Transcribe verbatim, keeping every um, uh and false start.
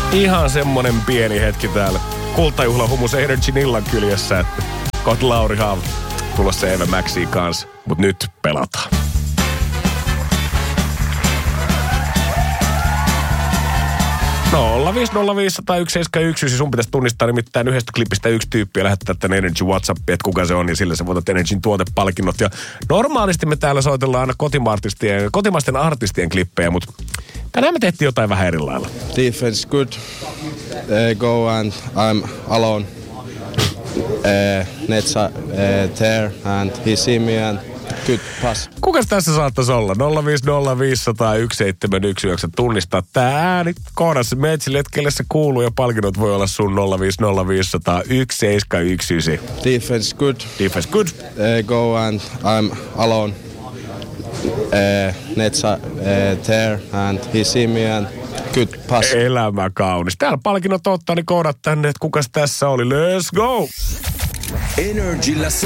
Ihan semmonen pieni hetki täällä Kultajuhla Humus Energyn illan kyljessä, että kohta Lauri Haav tulossa Eve Maxia kanssa, mut nyt pelataan. nolla viisi nolla viisi nolla yksi seitsemän yksi, sun pitäisi tunnistaa nimittäin yhdestä klipistä yksi tyyppi ja lähettää tänne Energy WhatsAppiin, että kuka se on, ja sillä sä voitat Energyn tuotepalkinnot. Ja normaalisti me täällä soitellaan aina kotimaisten, kotimaisten artistien klippejä, mutta tänään me tehtiin jotain vähän eri lailla. Defense good, uh, go and I'm alone. Uh, Netsa uh, there and he see me and good pass. Kukas tässä saattaisi olla? nolla viisi nolla viisi nolla yksi seitsemän yksi yhdeksän. Tunnistaa tää ääni kohdassa. Meet sille, että kelle se kuuluu, ja palkinnot voi olla sun nolla viisi nolla viisi nolla yksi seitsemän yksi yhdeksän. Defense good. Defense good. Uh, go and I'm alone. Uh, Netsa uh, there and he see me and good pass. Elämä kaunis. Täällä palkinnot ottaa, niin koodat tänne, että kukas tässä oli. Let's go! Energillä